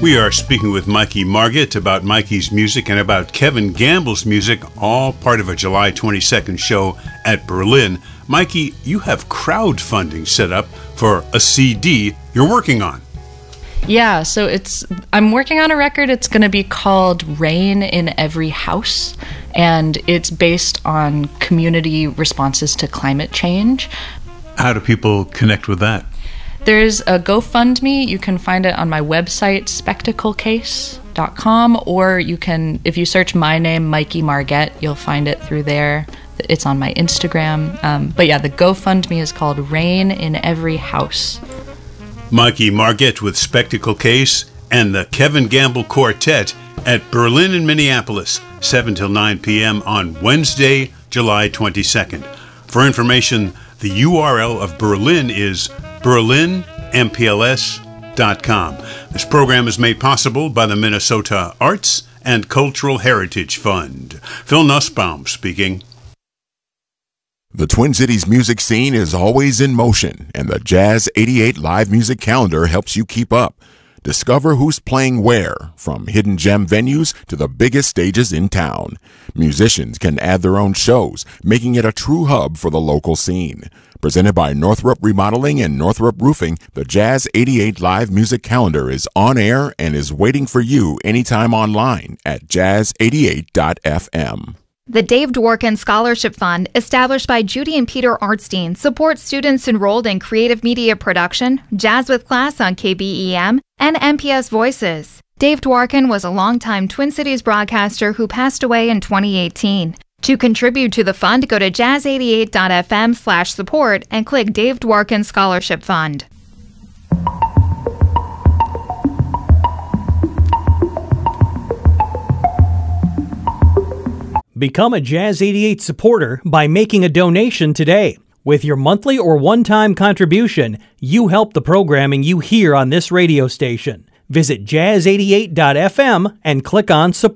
We are speaking with Mikey Margett about Mikey's music and about Kevin Gamble's music, all part of a July 22nd show at Berlin. Mikey, you have crowdfunding set up for a CD you're working on. Yeah, so I'm working on a record. It's going to be called Rain in Every House, and it's based on community responses to climate change. How do people connect with that? There's a GoFundMe. You can find it on my website, spectaclecase.com, or you can, if you search my name, Mikey Margett, you'll find it through there. It's on my Instagram. But yeah, the GoFundMe is called Rain in Every House. Mikey Margett with Spectacle Case and the Kevin Gamble Quartet at Berlin and Minneapolis, 7 till 9 p.m. on Wednesday, July 22nd. For information, the URL of Berlin is berlinmpls.com. This program is made possible by the Minnesota Arts and Cultural Heritage Fund. Phil Nussbaum speaking. The Twin Cities music scene is always in motion, and the Jazz 88 live music calendar helps you keep up. Discover who's playing where, from hidden gem venues to the biggest stages in town. Musicians can add their own shows, making it a true hub for the local scene. Presented by Northrop Remodeling and Northrop Roofing, the Jazz 88 live music calendar is on air and is waiting for you anytime online at jazz88.fm. The Dave Dworkin Scholarship Fund, established by Judy and Peter Artstein, supports students enrolled in creative media production, Jazz with Class on KBEM, and MPS Voices. Dave Dworkin was a longtime Twin Cities broadcaster who passed away in 2018. To contribute to the fund, go to jazz88.fm/support and click Dave Dworkin Scholarship Fund. Become a Jazz 88 supporter by making a donation today. With your monthly or one-time contribution, you help the programming you hear on this radio station. Visit jazz88.fm and click on support.